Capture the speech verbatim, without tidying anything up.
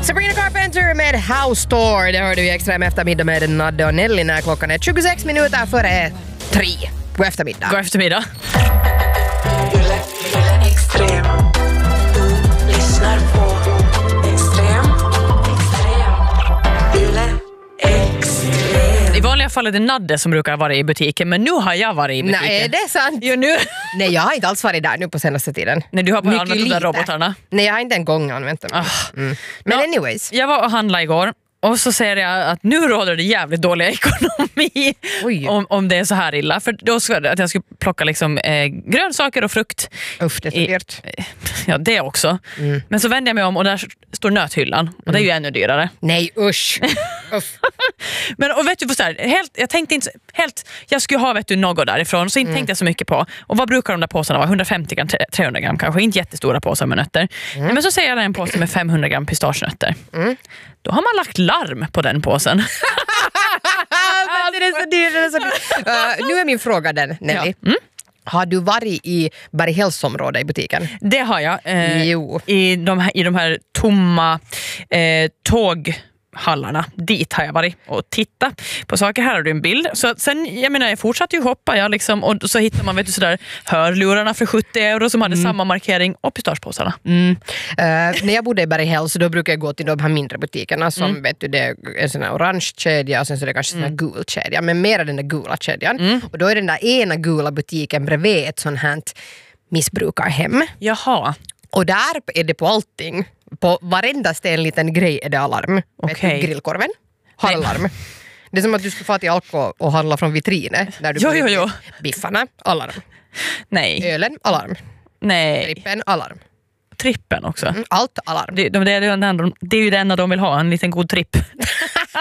Sabrina Carpenter med House Tour. Det hörde vi extra med eftermiddag med Nadde och Nelly när klockan är tjugosex minuter före tre på eftermiddag. God eftermiddag. Extrem. Lyssnar på Extrem. Extrem. Extrem. I vanliga fall är det Nadde som brukar vara i butiken, men nu har jag varit i butiken. Nej, det är sant. Jo, nu. Nej, jag har inte alls varit där nu på senaste tiden. Nej, du har bara Mycket använt de där lite. robotarna. Nej, jag har inte en gång använt dem. Ah. Mm. Men Ja. anyways. Jag var och handlade igår och så säger jag att nu råder det jävligt dålig ekonomi. Oj. om, om det är så här illa. För då skulle jag, att jag skulle plocka liksom, eh, grönsaker och frukt. Usch, det är så I- dyrt. Ja, det också. Mm. Men så vänder jag mig om och där står nöthyllan. Och det är ju ännu dyrare. Nej, usch. Uff. Men och vet du vad så här, helt jag tänkte inte helt jag skulle ha vet du något därifrån så inte Mm. tänkte jag så mycket på. Och vad brukar de där påsarna vara? hundrafemtio gram, trehundra gram kanske, inte jättestora påsar med nötter. Mm. Men så säger jag en påse med femhundra gram pistagenötter. Mm. Då har man lagt larm på den påsen. Det är så dyrt, det är så dyrt. Uh, nu är min fråga den, Nelly. Ja. Mm. Har du varit i Berghälsområdet i butiken? Det har jag. Eh, Jo. I, de här, I de här tomma eh, tåghallarna. Dit har jag varit och tittat på saker. Här har du en bild. Så sen, jag menar, jag fortsatte ju hoppa. Jag liksom, och så hittar man vet du, sådär, hörlurarna för sjuttio euro som hade Mm. samma markering och pistagepåsarna. Mm. Uh, när jag bodde i Berghäll så då brukar jag gå till de här mindre butikerna som Mm. vet du, det är en sån här orange kedja och sen så är det kanske en sån här gul kedja, men mer den där gula kedjan. Mm. Och då är den där ena gula butiken bredvid ett sånt här missbrukarhem. Jaha. Och där är det på allting. På varenda en liten grej är det alarm. Vet Okej. du, grillkorven har Nej. alarm. Det är som att du skulle få till Alko och handla från vitrinen. Där du Jo, får jo, lite jo. Biffarna, alarm. Nej. Ölen, alarm. Nej. Trippen, alarm. Trippen också. Mm, allt alarm. Det, de, det, är det, enda, de, det är ju det enda de vill ha, en liten god tripp.